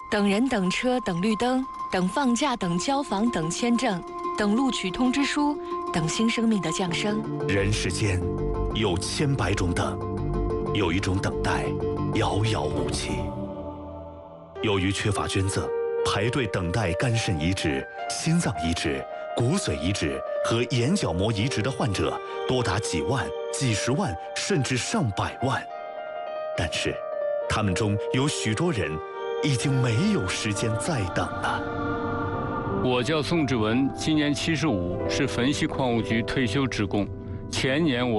等人、等车、等绿灯、等放假、等交房、等签证、等录取通知书、等新生命的降生。 人世间有千百种等，有一种等待遥遥无期。由于缺乏捐赠，排队等待肝肾移植、心脏移植、骨髓移植和眼角膜移植的患者多达几万、几十万，甚至上百万。但是，他们中有许多人已经没有时间再等了。 我叫宋志文，今年75，是汾西矿务局退休职工。前年我